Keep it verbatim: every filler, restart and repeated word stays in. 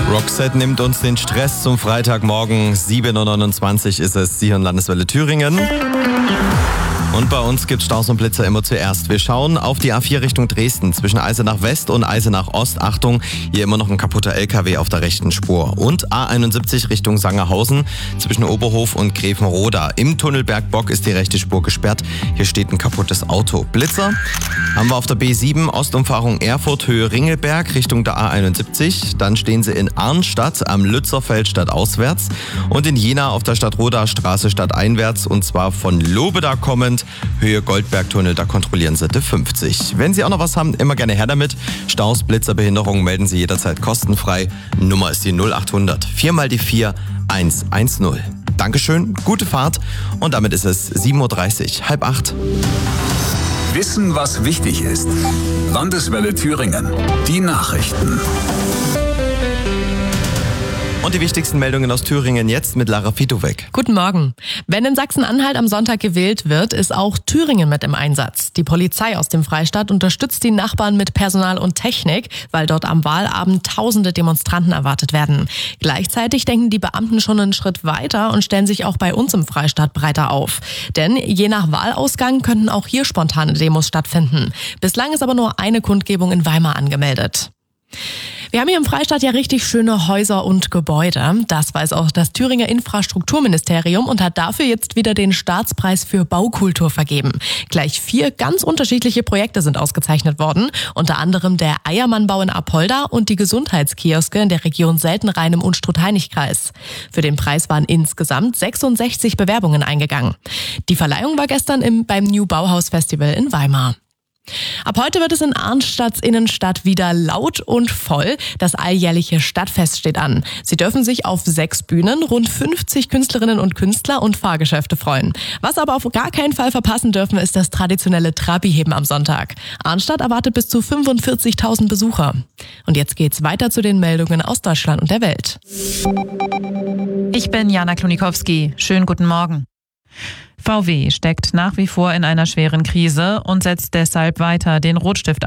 Roxette nimmt uns den Stress zum Freitagmorgen. sieben Uhr neunundzwanzig ist es, Sie hören Landeswelle Thüringen. Und bei uns gibt es Staus und Blitzer immer zuerst. Wir schauen auf die A vier Richtung Dresden. Zwischen Eisenach West und Eisenach Ost. Achtung, hier immer noch ein kaputter L K W auf der rechten Spur. Und A einundsiebzig Richtung Sangerhausen. Zwischen Oberhof und Grevenroda. Im Tunnel Bergbock ist die rechte Spur gesperrt. Hier steht ein kaputtes Auto. Blitzer haben wir auf der B sieben, Ostumfahrung Erfurt, Höhe Ringelberg, Richtung der A einundsiebzig. Dann stehen sie in Arnstadt am Lützerfeld stadtauswärts. Und in Jena auf der Stadtroder Straße stadteinwärts. Und zwar von Lobeda kommend. Höhe Goldbergtunnel, da kontrollieren sie die fünfzig. Wenn Sie auch noch was haben, immer gerne her damit. Staus, Blitzer, Behinderungen melden Sie jederzeit kostenfrei. Nummer ist die null acht hundert vier mal die vier eins eins null. Dankeschön, gute Fahrt und damit ist es sieben Uhr dreißig, halb acht. Wissen, was wichtig ist. Landeswelle Thüringen. Die Nachrichten. Und die wichtigsten Meldungen aus Thüringen jetzt mit Lara Fitowek. Guten Morgen. Wenn in Sachsen-Anhalt am Sonntag gewählt wird, ist auch Thüringen mit im Einsatz. Die Polizei aus dem Freistaat unterstützt die Nachbarn mit Personal und Technik, weil dort am Wahlabend tausende Demonstranten erwartet werden. Gleichzeitig denken die Beamten schon einen Schritt weiter und stellen sich auch bei uns im Freistaat breiter auf. Denn je nach Wahlausgang könnten auch hier spontane Demos stattfinden. Bislang ist aber nur eine Kundgebung in Weimar angemeldet. Wir haben hier im Freistaat ja richtig schöne Häuser und Gebäude. Das weiß auch das Thüringer Infrastrukturministerium und hat dafür jetzt wieder den Staatspreis für Baukultur vergeben. Gleich vier ganz unterschiedliche Projekte sind ausgezeichnet worden. Unter anderem der Eiermannbau in Apolda und die Gesundheitskioske in der Region Seltenrhein im Unstrut-Hainich-Kreis. Für den Preis waren insgesamt sechsundsechzig Bewerbungen eingegangen. Die Verleihung war gestern im, beim New Bauhaus Festival in Weimar. Ab heute wird es in Arnstadts Innenstadt wieder laut und voll. Das alljährliche Stadtfest steht an. Sie dürfen sich auf sechs Bühnen, rund fünfzig Künstlerinnen und Künstler und Fahrgeschäfte freuen. Was aber auf gar keinen Fall verpassen dürfen, ist das traditionelle Trabiheben am Sonntag. Arnstadt erwartet bis zu fünfundvierzigtausend Besucher. Und jetzt geht's weiter zu den Meldungen aus Deutschland und der Welt. Ich bin Jana Klonikowski. Schönen guten Morgen. V W steckt nach wie vor in einer schweren Krise und setzt deshalb weiter den Rotstift